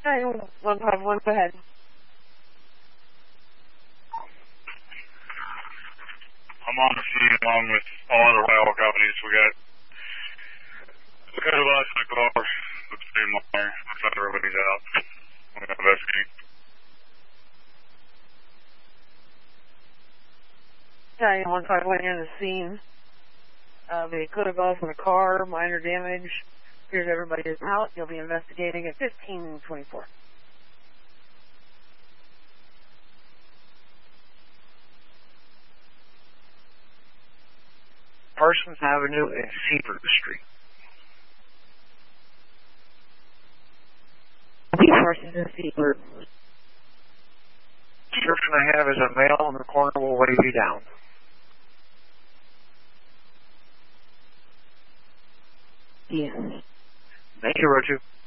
9151, go ahead. I'm on the scene along with all other oil companies. We got a lot of cars. Looks pretty minor. Looks like everybody's out. We're going to investigate. 9151 in the scene. They could have gone from a car, minor damage. Here's everybody is out. You'll be investigating at 1524. Parsons Avenue and Seabrook Street. Parsons and Seabrook. Description I have is a male in the corner will wave you down. Yes. Thank you, Roger.